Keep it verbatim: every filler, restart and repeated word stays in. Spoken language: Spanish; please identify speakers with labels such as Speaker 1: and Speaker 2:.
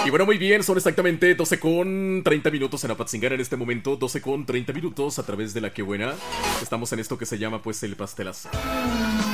Speaker 1: Y bueno, muy bien, son exactamente doce con treinta minutos en Apatzingán en este momento, doce con treinta minutos a través de La Que Buena. Estamos en esto que se llama pues el pastelazo.